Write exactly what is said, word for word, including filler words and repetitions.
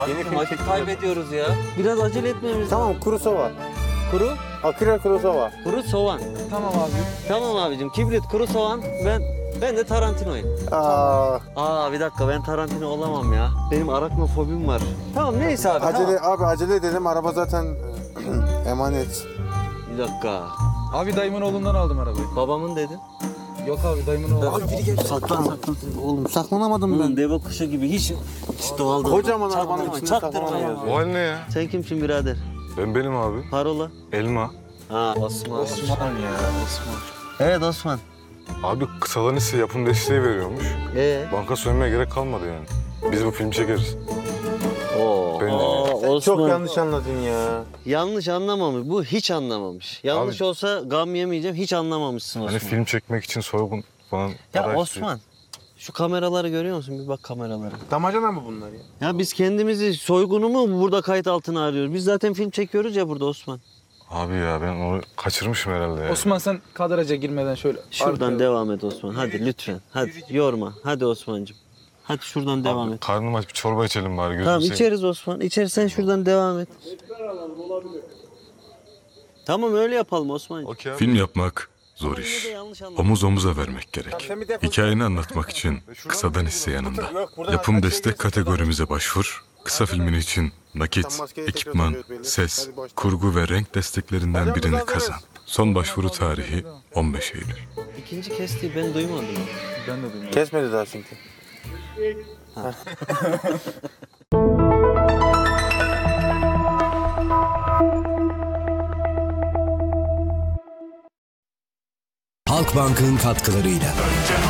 Yeni film Vakit çekeceğiz. kaybediyoruz ya. Biraz acele etmemiz. Tamam, Kurosawa. Kuru, Akira Kurosawa. kuru soğan. Tamam abi. Tamam abicim. Kibrit, kuru soğan. Ben ben de Tarantino'yum. Aa, Aa bir dakika ben Tarantino olamam ya. Benim araknofobim var. Tamam neyse abi. acele Tamam. abi acele edelim. Araba zaten emanet. Bir dakika. Abi dayımın oğlundan aldım arabayı. Babamın dedin. Yok abi dayımın oğlu. Abi biri geldi. Saklan saklan. Oğlum saklanamadım Ben ben. deve kuşu gibi hiç hiç doğal değil. Kocaman arabanın Çaktırma, içinde çaktırma saklanamaz. ya. O hal ne ya? Sen kimsin birader? Ben benim abi. Parola. Elma. Ha Osman. Osman ya Osman. Evet Osman. Abi kısalan ise yapım desteği veriyormuş. Ee? Banka soymaya gerek kalmadı yani. Biz bu film çekeriz. Oo. Ben de- Oo, Sen Osman. çok yanlış anladın ya. Yanlış anlamamış. Bu hiç anlamamış. Yanlış Abi- olsa gam yemeyeceğim. Hiç anlamamışsın Osman. Hani film çekmek için soygun falan. Ya para Osman. Şu kameraları görüyor musun? Bir bak kameralara. Damacana mı bunlar ya? Ya biz kendimizi soygunu mu burada kayıt altına arıyoruz? Biz zaten film çekiyoruz ya burada Osman. istiyor. Abi ya ben onu kaçırmışım herhalde ya. Osman sen kadraja girmeden şöyle. Şuradan arkaya- devam et Osman. Hadi lütfen. Hadi yorma. Hadi Osman'cığım. Hadi şuradan devam Abi, et. karnım aç bir çorba içelim bari. Gözüm Tamam seveyim. içeriz Osman. İçeriz sen şuradan devam et. Tamam öyle yapalım Osman'cığım. Okey abi. Film yapmak zor Yine de iş. yanlış anladın. Omuz omuza vermek gerek. Sen bir defol. Hikayeni anlatmak için kısadan hisse yanında. Yapım destek kategorimize başvur. Kısa filmin için nakit, ekipman, ses, kurgu ve renk desteklerinden birini kazan. Son başvuru tarihi on beş Eylül. İkinci kestiği ben duymadım. Ben de duymadım. Kesmedi daha çünkü. Halkbank'ın katkılarıyla.